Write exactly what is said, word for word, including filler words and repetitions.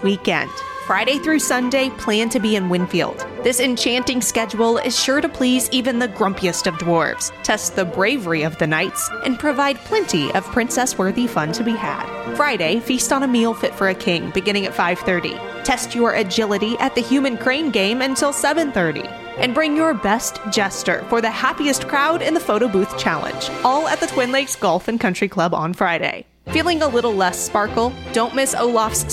weekend. Friday through Sunday, plan to be in Winfield. This enchanting schedule is sure to please even the grumpiest of dwarves, test the bravery of the knights, and provide plenty of princess-worthy fun to be had. Friday, feast on a meal fit for a king, beginning at five thirty. Test your agility at the human crane game until seven thirty. And bring your best jester for the happiest crowd in the photo booth challenge, all at the Twin Lakes Golf and Country Club on Friday. Feeling a little less sparkle? Don't miss Olaf's